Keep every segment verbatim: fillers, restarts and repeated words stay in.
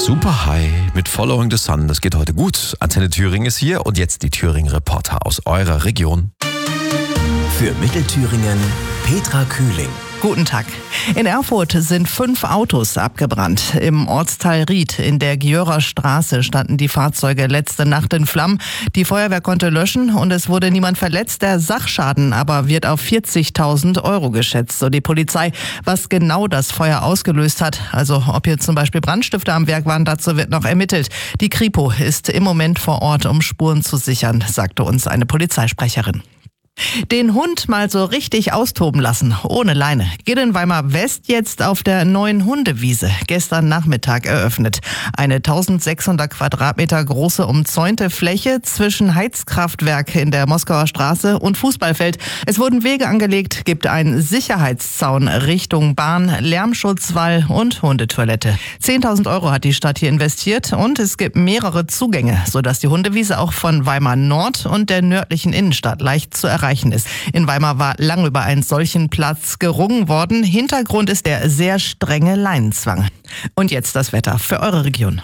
Super High mit Following the Sun. Das geht heute gut. Antenne Thüringen ist hier und jetzt die Thüringen-Reporter aus eurer Region. Für Mittelthüringen Petra Kühling. Guten Tag. In Erfurt sind fünf Autos abgebrannt. Im Ortsteil Ried in der Gjörer Straße standen die Fahrzeuge letzte Nacht in Flammen. Die Feuerwehr konnte löschen und es wurde niemand verletzt. Der Sachschaden aber wird auf vierzigtausend Euro geschätzt, so die Polizei. Was genau das Feuer ausgelöst hat, also ob hier zum Beispiel Brandstifter am Werk waren, dazu wird noch ermittelt. Die Kripo ist im Moment vor Ort, um Spuren zu sichern, sagte uns eine Polizeisprecherin. Den Hund mal so richtig austoben lassen, ohne Leine. Geht in Weimar West jetzt auf der neuen Hundewiese, gestern Nachmittag eröffnet. Eine eintausendsechshundert Quadratmeter große umzäunte Fläche zwischen Heizkraftwerk in der Moskauer Straße und Fußballfeld. Es wurden Wege angelegt, gibt einen Sicherheitszaun Richtung Bahn, Lärmschutzwall und Hundetoilette. zehntausend Euro hat die Stadt hier investiert und es gibt mehrere Zugänge, sodass die Hundewiese auch von Weimar Nord und der nördlichen Innenstadt leicht zu erreichen ist. In Weimar war lange über einen solchen Platz gerungen worden. Hintergrund ist der sehr strenge Leinenzwang. Und jetzt das Wetter für eure Region.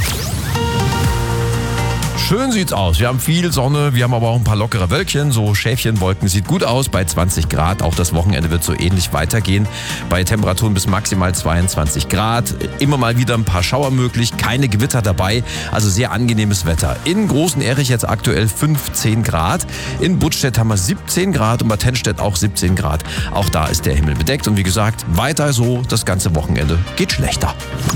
Schön sieht's aus. Wir haben viel Sonne, wir haben aber auch ein paar lockere Wölkchen. So Schäfchenwolken, sieht gut aus bei zwanzig Grad. Auch das Wochenende wird so ähnlich weitergehen. Bei Temperaturen bis maximal zweiundzwanzig Grad. Immer mal wieder ein paar Schauer möglich, keine Gewitter dabei. Also sehr angenehmes Wetter. In Großen Erich jetzt aktuell fünfzehn Grad. In Buttstedt haben wir siebzehn Grad und bei Tennstedt auch siebzehn Grad. Auch da ist der Himmel bedeckt. Und wie gesagt, weiter so das ganze Wochenende. Geht schlechter.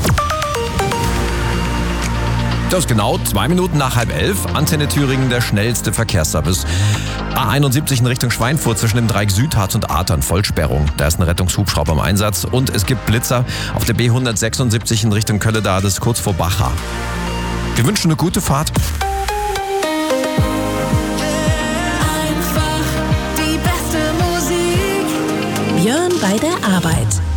Das ist genau zwei Minuten nach halb elf. Antenne Thüringen, der schnellste Verkehrsservice. A einundsiebzig in Richtung Schweinfurt zwischen dem Dreieck Südharz und Adern, Vollsperrung. Da ist ein Rettungshubschrauber im Einsatz. Und es gibt Blitzer auf der B hundertsechsundsiebzig in Richtung Kölle-Dades, das ist kurz vor Bacha. Wir wünschen eine gute Fahrt. Einfach die beste Musik. Björn bei der Arbeit.